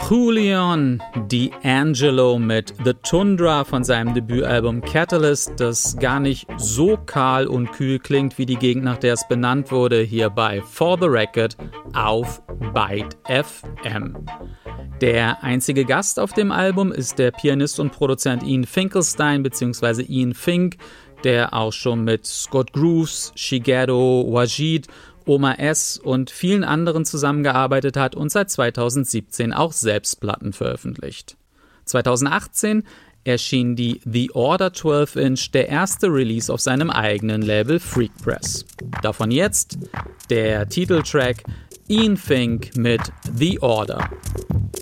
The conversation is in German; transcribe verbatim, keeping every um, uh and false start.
Julian D'Angelo mit The Tundra von seinem Debütalbum Catalyst, das gar nicht so kahl und kühl klingt wie die Gegend, nach der es benannt wurde, hier bei For the Record auf Byte F M. Der einzige Gast auf dem Album ist der Pianist und Produzent Ian Finkelstein bzw. Ian Fink, der auch schon mit Scott Grooves, Shigeru Wajid, Oma S. und vielen anderen zusammengearbeitet hat und seit zweitausendsiebzehn auch selbst Platten veröffentlicht. zweitausendachtzehn erschien die The Order zwölf Inch, der erste Release auf seinem eigenen Label Freak Press. Davon jetzt der Titeltrack Ian Fink mit The Order.